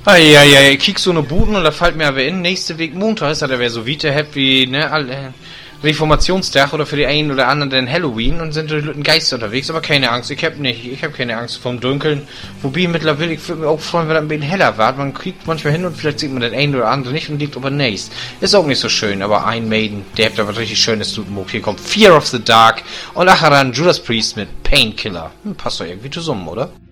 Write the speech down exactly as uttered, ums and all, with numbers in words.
Eieiei, ich kiek so ne Buden und da fällt mir aber in, nächste Weg Montag ist, da wäre so wie happy, ne, alle Reformationstag oder für die einen oder anderen dann Halloween und sind durch den Geist unterwegs, aber keine Angst, ich hab nicht, ich hab keine Angst vom Dunkeln. Wobei mittlerweile, ich würde mir auch freuen, wenn das ein bisschen heller wird, man kriegt manchmal hin und vielleicht sieht man den einen oder anderen nicht und liegt aber nächst. Ist auch nicht so schön, aber ein Maiden, der hat da was richtig Schönes zu tun. Hier kommt Fear of the Dark und nachher dann Judas Priest mit Painkiller. Hm, passt doch irgendwie zusammen, oder?